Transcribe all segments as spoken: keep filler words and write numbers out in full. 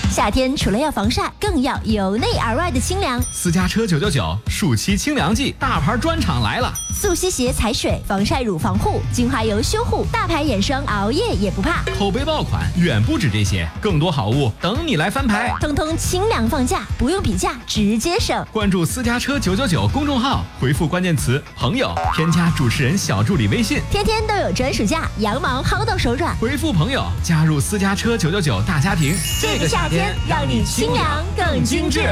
夏天除了要防晒，更要由内而外的清凉。 私家车九九九暑期清凉季，大牌专场来了！ 速吸鞋踩水，防晒乳防护，精华油修护，大牌眼霜，熬夜也不怕。 口碑爆款远不止这些，更多好物等你来翻牌。 通通清凉放价，不用比价，直接省。 关注私家车九九九公众号，回复关键词朋友，添加主持人小助理微信， 天天都有专属价，羊毛薅到手软。 回复朋友，加入私家车九九九大家庭。 这个夏天让你清凉更精致。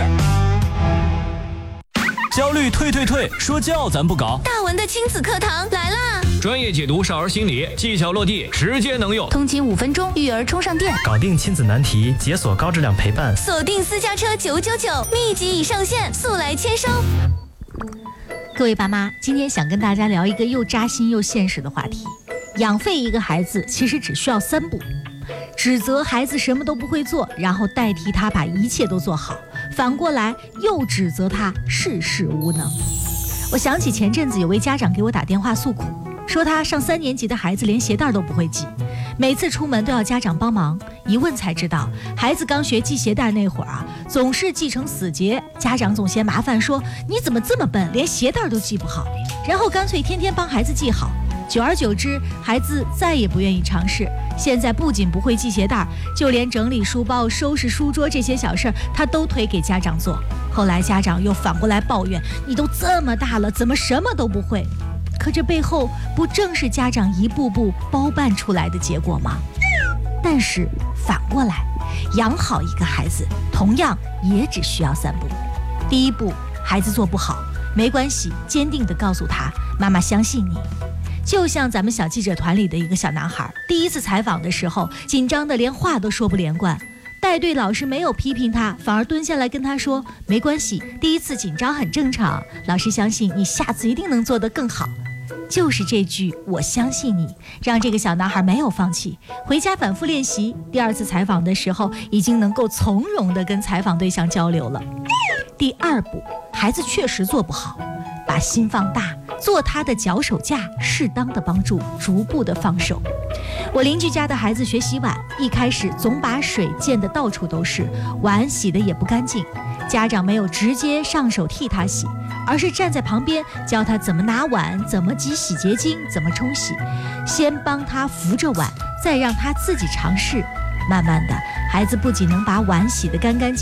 焦虑退退退，说教咱不搞。 大文的亲子课堂来啦！ 专业解读少儿心理，技巧落地，直接能用。 通勤五分钟，育儿充上电， 搞定亲子难题，解锁高质量陪伴。 锁定私家车九九九，秘籍已上线，速来签收。各位爸妈，今天想跟大家聊一个又扎心又现实的话题：养废一个孩子，其实只需要三步。指责孩子什么都不会做，然后代替他把一切都做好，反过来又指责他事事无能。我想起前阵子有位家长给我打电话诉苦，说他上三年级的孩子连鞋带都不会系，每次出门都要家长帮忙。一问才知道，孩子刚学系鞋带那会儿啊，总是系成死结，家长总嫌麻烦，说你怎么这么笨，连鞋带都系不好，然后干脆天天帮孩子系好。久而久之，孩子再也不愿意尝试。现在不仅不会系鞋带，就连整理书包、收拾书桌这些小事儿，他都推给家长做。后来家长又反过来抱怨：“你都这么大了，怎么什么都不会？”可这背后不正是家长一步步包办出来的结果吗？但是反过来，养好一个孩子，同样也只需要三步。第一步，孩子做不好，没关系，坚定地告诉他：“妈妈相信你。”就像咱们小记者团里的一个小男孩，第一次采访的时候，紧张的连话都说不连贯。带队老师没有批评他，反而蹲下来跟他说：“没关系，第一次紧张很正常，老师相信你下次一定能做得更好。”就是这句“我相信你”，让这个小男孩没有放弃，回家反复练习。第二次采访的时候，已经能够从容地跟采访对象交流了。第二步，孩子确实做不好，把心放大，做他的脚手架，适当的帮助，逐步的放手。我邻居家的孩子学洗碗，一开始总把水溅得到处都是，碗洗得也不干净。家长没有直接上手替他洗，而是站在旁边教他怎么拿碗，怎么挤洗洁精，怎么冲洗，先帮他扶着碗，再让他自己尝试。慢慢的，孩子不仅能把碗洗得干干净净，